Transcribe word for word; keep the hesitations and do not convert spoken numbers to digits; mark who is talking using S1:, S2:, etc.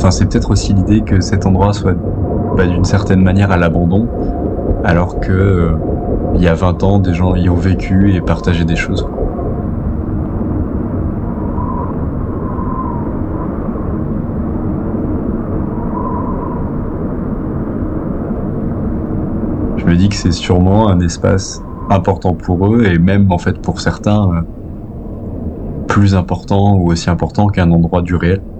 S1: enfin, c'est peut-être aussi l'idée que cet endroit soit bah, d'une certaine manière à l'abandon, alors que euh, il y a vingt ans, des gens y ont vécu et partagé des choses, quoi. Je me dis que c'est sûrement un espace important pour eux et même en fait pour certains euh, plus important ou aussi important qu'un endroit du réel.